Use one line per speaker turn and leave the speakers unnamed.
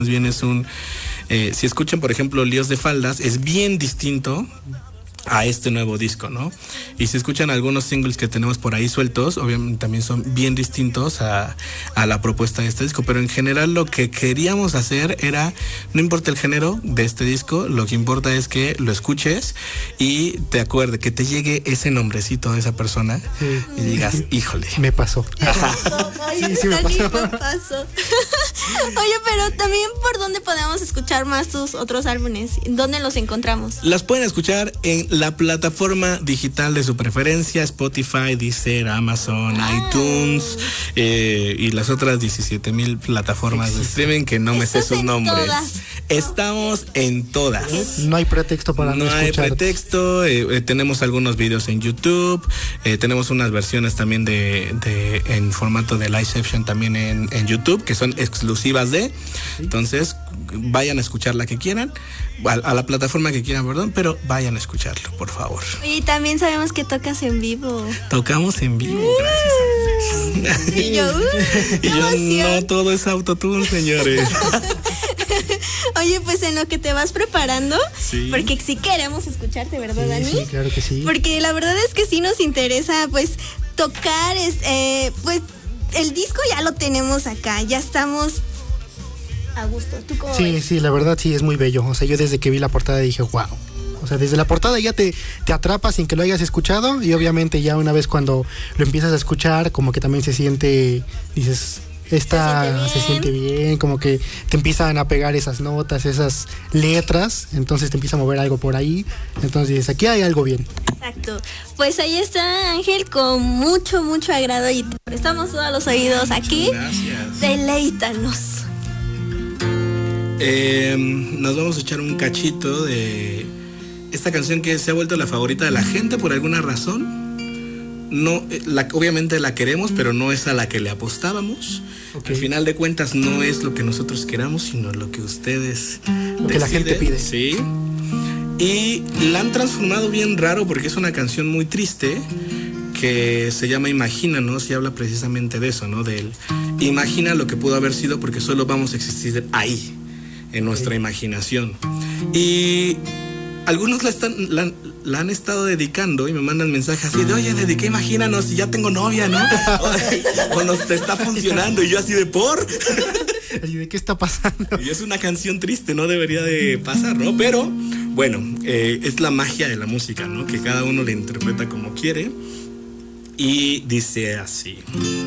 Más bien es si escuchan, por ejemplo, Líos de Faldas, es bien distinto a este nuevo disco, ¿no? Y si escuchan algunos singles que tenemos por ahí sueltos, obviamente también son bien distintos a la propuesta de este disco, pero en general lo que queríamos hacer era, no importa el género de este disco, lo que importa es que lo escuches y te acuerdes, que te llegue ese nombrecito de esa persona y digas, híjole.
Me pasó.
Oye,
sí me
pasó. Oye, pero también, ¿por dónde podemos escuchar más tus otros álbumes? ¿Dónde los encontramos?
Las pueden escuchar en la plataforma digital de su preferencia: Spotify, Deezer, Amazon, iTunes y las otras 17,000 plataformas de streaming que no me sé sus nombres.
Todas.
Estamos en todas.
No hay pretexto para no escuchar.
No hay pretexto. Tenemos algunos videos en YouTube. Tenemos unas versiones también en formato de live session también en YouTube, que son exclusivas de. Entonces, vayan a escuchar la que quieran, a la plataforma que quieran, perdón, pero vayan a escucharlo, por favor.
Y también sabemos que tocas en vivo.
Tocamos en vivo, gracias.
Y yo,
no todo es autotune, señores.
Oye, pues en lo que te vas preparando,
sí,
porque sí queremos escucharte, ¿verdad, Dani?
Sí, claro que sí.
Porque la verdad es que sí nos interesa, pues, tocar, pues, el disco ya lo tenemos acá, ya estamos a gusto. ¿Tú cómo ves?
Sí, la verdad sí es muy bello. O sea, yo desde que vi la portada dije, wow. O sea, desde la portada ya te atrapa sin que lo hayas escuchado, y obviamente ya una vez cuando lo empiezas a escuchar, como que también se siente, dices, se siente bien, como que te empiezan a pegar esas notas, esas letras, entonces te empieza a mover algo por ahí, entonces dices, aquí hay algo bien.
Exacto. Pues ahí está, Ángel, con mucho, mucho agrado, y te prestamos todos los oídos aquí.
Gracias.
Deleítanos.
Nos vamos a echar un cachito de esta canción que se ha vuelto la favorita de la gente por alguna razón. No, obviamente la queremos, pero no es a la que le apostábamos. Okay. Al final de cuentas no es lo que nosotros queramos, sino lo que ustedes
lo que la gente pide.
Sí. Y la han transformado bien raro, porque es una canción muy triste que se llama Imagínanos, y habla precisamente de eso, ¿no? Del imagina lo que pudo haber sido, porque solo vamos a existir ahí, en nuestra imaginación. Y algunos la han estado dedicando y me mandan mensajes así de, oye, dediqué Imagínanos y ya tengo novia, ¿no? O nos está funcionando, y yo así de, ¿por?
¿Y de qué está pasando?
Y es una canción triste, no debería de pasar, ¿no? Pero, bueno, es la magia de la música, ¿no? Que cada uno la interpreta como quiere. Y dice así: